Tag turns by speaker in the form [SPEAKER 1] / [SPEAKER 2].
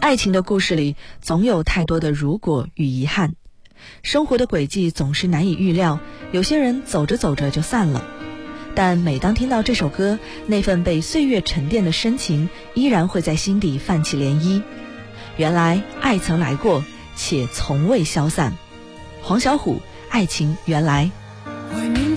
[SPEAKER 1] 爱情的故事里总有太多的如果与遗憾，生活的轨迹总是难以预料，有些人走着走着就散了。但每当听到这首歌，那份被岁月沉淀的深情依然会在心底泛起涟漪。原来爱曾来过，且从未消散。黄小琥，爱情原来